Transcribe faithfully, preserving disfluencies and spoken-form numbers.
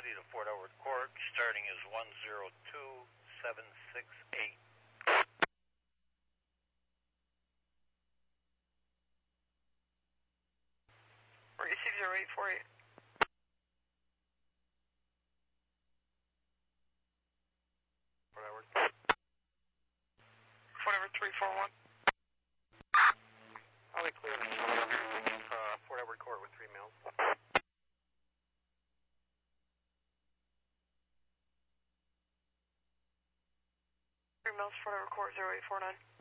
visibility to Fort Edward Court. Starting is one zero two seven six eight. Receive zero eight four eight. Fort Edward. Fort Edward three four one. I'll be clear to uh, Fort Edward Court with three mils. Three mils, Fort Edward Court zero eight four nine.